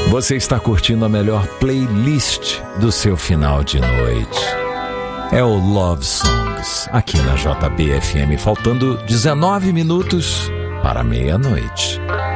Você está curtindo a melhor playlist do seu final de noite. É o Love Songs, aqui na JB FM, faltando 19 minutos para meia-noite.